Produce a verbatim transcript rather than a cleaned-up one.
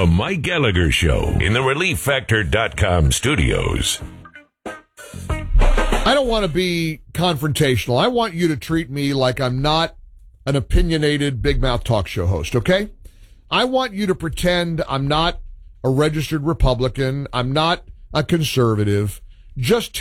The Mike Gallagher Show in the relief factor dot com studios. I don't want to be confrontational. I want you to treat me like I'm not an opinionated big mouth talk show host, okay? I want you to pretend I'm not a registered Republican. I'm not a conservative. Just